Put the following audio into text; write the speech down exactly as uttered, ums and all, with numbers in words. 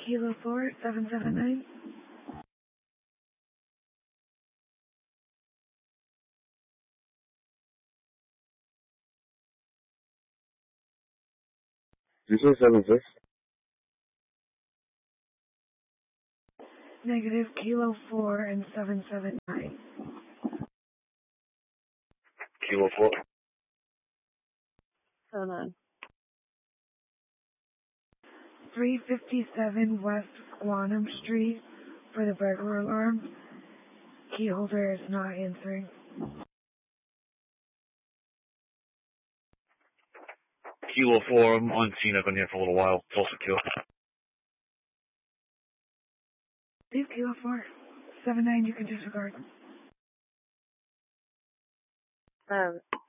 Kilo four, seven seven nine. Did you say seven six? Negative Kilo four and seven seven nine. Kilo four. Hold on. three fifty-seven West Squantum Street for the burglar alarm. Key holder is not answering. Kilo four, I'm on scene. I've been here for a little while. It's all secure. Leave Kilo four. seven nine, you can disregard. Um,